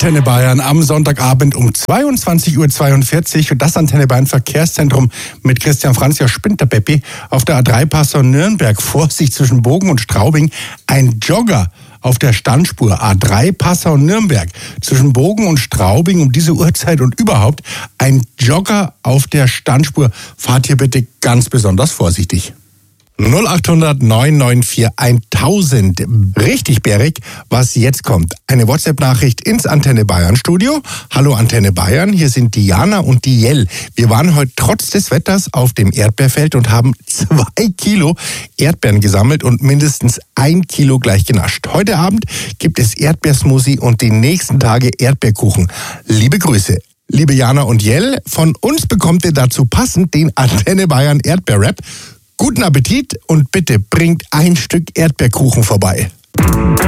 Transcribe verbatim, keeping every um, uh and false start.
Antenne Bayern am Sonntagabend um zweiundzwanzig Uhr zweiundvierzig und das Antenne Bayern Verkehrszentrum mit Christian Franz. Ja, spinnt der Peppi. Auf der A drei Passau Nürnberg, Vorsicht zwischen Bogen und Straubing, ein Jogger auf der Standspur A drei Passau Nürnberg zwischen Bogen und Straubing um diese Uhrzeit und überhaupt ein Jogger auf der Standspur. Fahrt hier bitte ganz besonders vorsichtig. null acht hundert neun neun vier tausend. Richtig bärig, was jetzt kommt. Eine WhatsApp-Nachricht ins Antenne Bayern Studio. Hallo Antenne Bayern, hier sind Diana und die Jell. Wir waren heute trotz des Wetters auf dem Erdbeerfeld und haben zwei Kilo Erdbeeren gesammelt und mindestens ein Kilo gleich genascht. Heute Abend gibt es Erdbeersmoothie und die nächsten Tage Erdbeerkuchen. Liebe Grüße. Liebe Jana und Jell, von uns bekommt ihr dazu passend den Antenne Bayern Erdbeerrap. Guten Appetit und bitte bringt ein Stück Erdbeerkuchen vorbei.